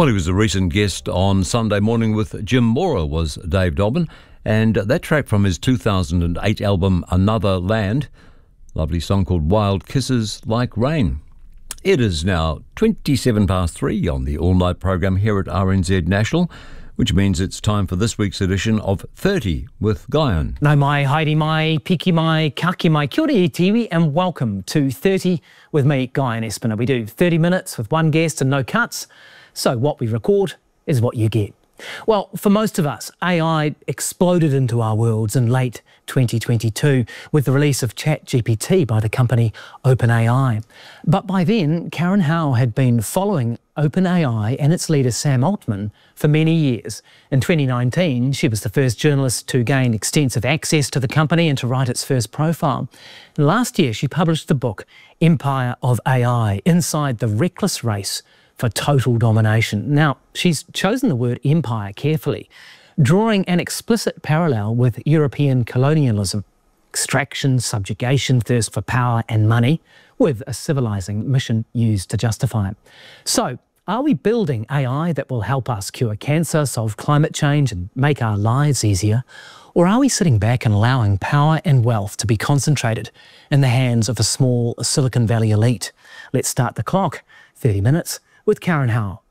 Well, he was a recent guest on Sunday Morning with Jim Mora, was Dave Dobbin, and that track from his 2008 album Another Land, lovely song called Wild Kisses Like Rain. It is now 27 past 3 on the all-night program here at RNZ National, which means it's time for this week's edition of 30 with Guyon. Nau mai, haere mai, piki mai, kaki mai, kia ora e tiwi, and welcome to 30 with me, Guyon Espiner. We do 30 minutes with one guest and no cuts, so what we record is what you get. Well, for most of us, AI exploded into our worlds in late 2022 with the release of ChatGPT by the company OpenAI. But by then, Karen Hao had been following OpenAI and its leader Sam Altman for many years. In 2019, she was the first journalist to gain extensive access to the company and to write its first profile. And last year, she published the book Empire of AI, Inside the Reckless Race for Total Domination. Now, she's chosen the word empire carefully, drawing an explicit parallel with European colonialism, extraction, subjugation, thirst for power and money, with a civilising mission used to justify it. So, are we building AI that will help us cure cancer, solve climate change and make our lives easier? Or are we sitting back and allowing power and wealth to be concentrated in the hands of a small Silicon Valley elite? Let's start the clock. 30 minutes with Karen Hao.